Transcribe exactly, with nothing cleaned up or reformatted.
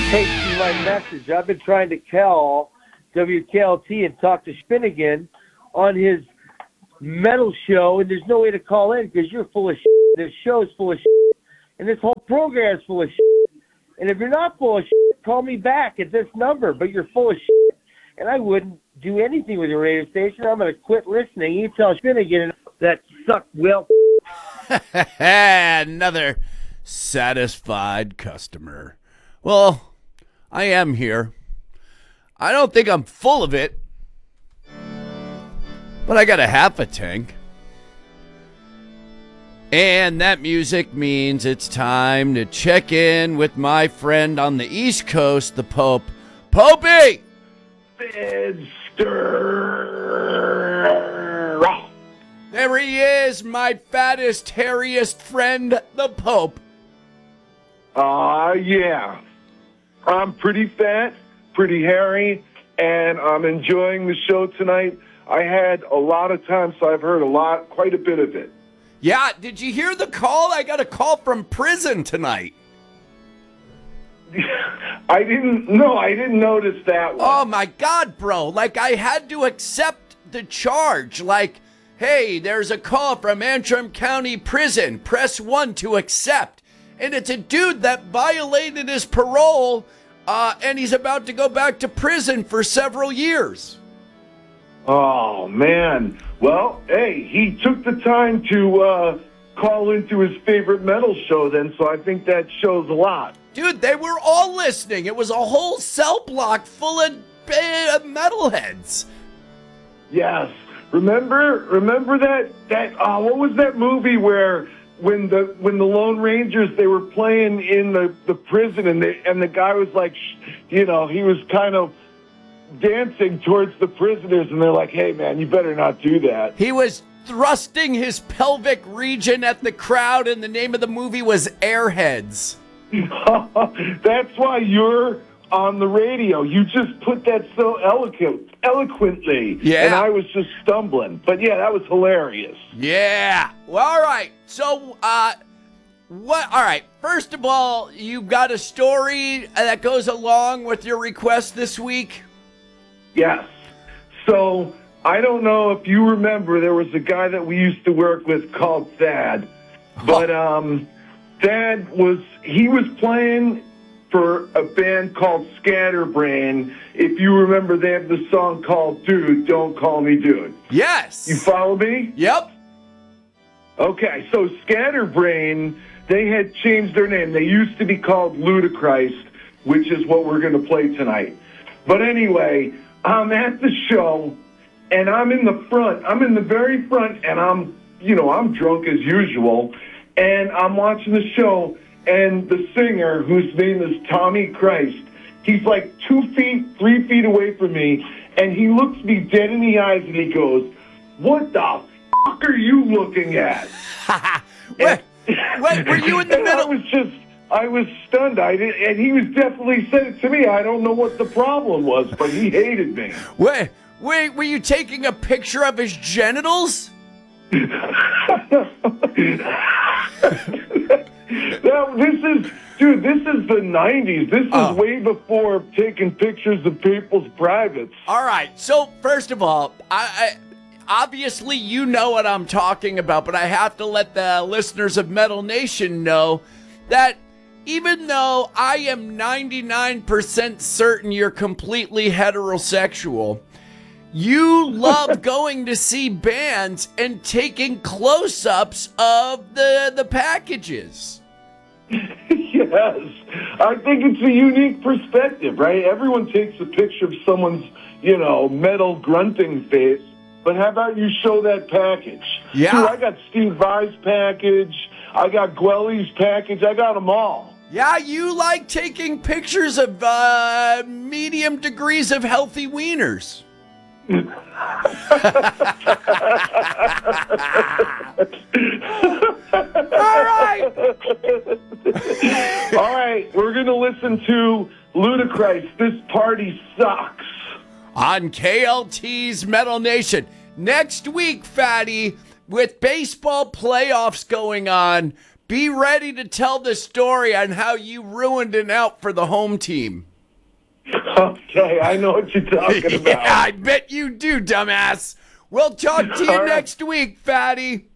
Hey, see my message. I've been trying to call W K L T and talk to Spinnigan on his metal show, and there's no way to call in because you're full of shit. This show is full of shit, and this whole program is full of shit. And if you're not full of shit, call me back at this number, but you're full of shit. And I wouldn't do anything with your radio station. I'm going to quit listening. You tell Spinnigan that suck Will. Another satisfied customer. Well, I am here. I don't think I'm full of it, but I got a half a tank. And that music means it's time to check in with my friend on the East Coast, the Pope. Popey! There he is, my fattest, hairiest friend, the Pope. Uh, yeah. I'm pretty fat, pretty hairy, and I'm enjoying the show tonight. I had a lot of time, so I've heard a lot, quite a bit of it. Yeah, did you hear the call? I got a call from prison tonight. I didn't, no, I didn't notice that one. Oh, my God, bro. Like, I had to accept the charge. Like, hey, there's a call from Antrim County Prison. Press one to accept. And it's a dude that violated his parole, uh, and he's about to go back to prison for several years. Oh, man. Well, hey, he took the time to uh, call into his favorite metal show then, so I think that shows a lot. Dude, they were all listening. It was a whole cell block full of uh, metalheads. Yes. Remember, remember that, that, uh, what was that movie where when the when the Lone Rangers, they were playing in the, the prison and they, and the guy was like, you know, he was kind of dancing towards the prisoners and they're like, hey, man, you better not do that. He was thrusting his pelvic region at the crowd and the name of the movie was Airheads. That's why you're on the radio. You just put that so eloquent, eloquently. Yeah. And I was just stumbling. But yeah, that was hilarious. Yeah. Well, all right. So, uh, what? All right. First of all, you got a story that goes along with your request this week? Yes. So, I don't know if you remember, there was a guy that we used to work with called Thad. But, um, Thad was, he was playing for a band called Scatterbrain. If you remember, they have the song called Dude, Don't Call Me Dude. Yes. You follow me? Yep. Okay, so Scatterbrain, they had changed their name. They used to be called Ludachrist, which is what we're going to play tonight. But anyway, I'm at the show, and I'm in the front. I'm in the very front, and I'm, you know, I'm drunk as usual. And I'm watching the show, and the singer, whose name is Tommy Christ, he's like two feet, three feet away from me, and he looks me dead in the eyes, and he goes, "What the fuck are you looking at?" Wait, wait, were you in the and middle? I was just, I was stunned. I did, and he was definitely said it to me. I don't know what the problem was, but he hated me. Wait, wait, were you taking a picture of his genitals? Now, this is, dude, this is the nineties. This is Oh. way before taking pictures of people's privates. All right. So, first of all, I, I obviously you know what I'm talking about, but I have to let the listeners of Metal Nation know that even though I am ninety-nine percent certain you're completely heterosexual, you love going to see bands and taking close-ups of the the packages. Yes. I think it's a unique perspective, right? Everyone takes a picture of someone's, you know, metal grunting face, but how about you show that package? Yeah. Dude, I got Steve Vai's package. I got Gwelly's package. I got them all. Yeah, you like taking pictures of uh, medium degrees of healthy wieners. All right. All right, we're going to listen to Ludachrist. This party sucks. On K L T's Metal Nation. Next week, Fatty, with baseball playoffs going on, be ready to tell the story on how you ruined an out for the home team. Okay, I know what you're talking about. Yeah, I bet you do, dumbass. We'll talk to you All right. next week, fatty.